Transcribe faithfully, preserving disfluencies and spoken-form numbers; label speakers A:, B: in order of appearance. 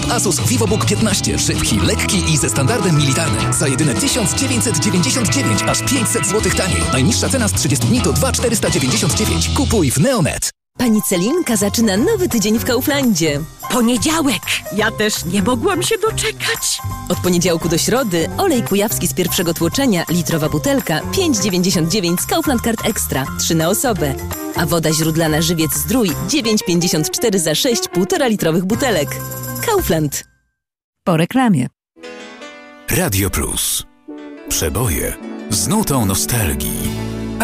A: Laptop Asus VivoBook piętnaście. Szybki, lekki i ze standardem militarnym. Za jedyne tysiąc dziewięćset dziewięćdziesiąt dziewięć, aż pięćset złotych taniej. Najniższa cena z trzydziestu dni to dwa tysiące czterysta dziewięćdziesiąt dziewięć. Kupuj w Neonet.
B: Pani Celinka zaczyna nowy tydzień w Kauflandzie.
C: Poniedziałek! Ja też nie mogłam się doczekać.
B: Od poniedziałku do środy olej kujawski z pierwszego tłoczenia, litrowa butelka, pięć dziewięćdziesiąt dziewięć z Kaufland Card Extra, trzy na osobę. A woda źródlana Żywiec Zdrój, dziewięć pięćdziesiąt cztery za sześć półtora litrowych butelek. Kaufland.
D: Po reklamie.
E: Radio Plus. Przeboje z nutą nostalgii.